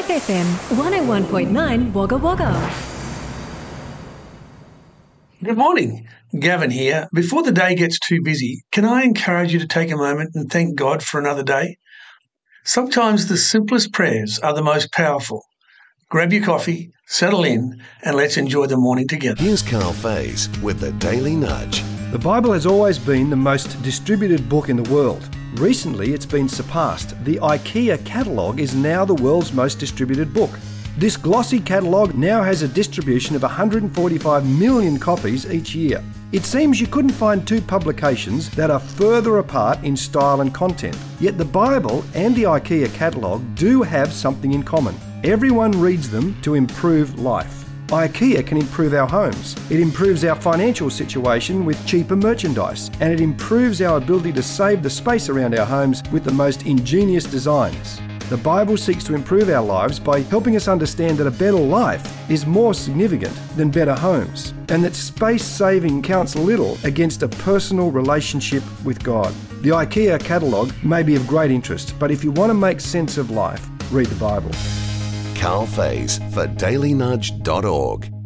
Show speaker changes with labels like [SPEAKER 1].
[SPEAKER 1] Life FM 101.9 Wagga Wagga.
[SPEAKER 2] Good morning. Gavin here. Before the day gets too busy, can I encourage you to take a moment and thank God for another day? Sometimes the simplest prayers are the most powerful. Grab your coffee, settle in, and let's enjoy the morning together.
[SPEAKER 3] Here's Carl Faze with the Daily Nudge.
[SPEAKER 4] The Bible has always been the most distributed book in the world. Recently, it's been surpassed. The IKEA catalogue is now the world's most distributed book. This glossy catalogue now has a distribution of 145 million copies each year. It seems you couldn't find two publications that are further apart in style and content. Yet the Bible and the IKEA catalogue do have something in common. Everyone reads them to improve life. IKEA can improve our homes. It improves our financial situation with cheaper merchandise, and it improves our ability to save the space around our homes with the most ingenious designs. The Bible seeks to improve our lives by helping us understand that a better life is more significant than better homes, and that space saving counts little against a personal relationship with God. The IKEA catalogue may be of great interest, but if you want to make sense of life, read the Bible.
[SPEAKER 3] Carl Faze for dailynudge.org.